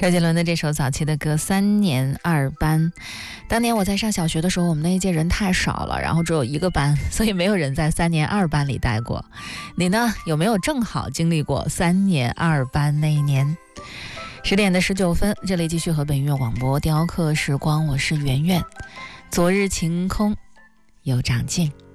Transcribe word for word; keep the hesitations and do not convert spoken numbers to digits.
周杰伦的这首早期的歌《三年二班》，当年我在上小学的时候，我们那一届人太少了，然后只有一个班，所以没有人在三年二班里待过。你呢，有没有正好经历过三年二班那一年？十点的十九分，这里继续和本音乐广播雕刻时光，我是圆圆。昨日晴空有长进。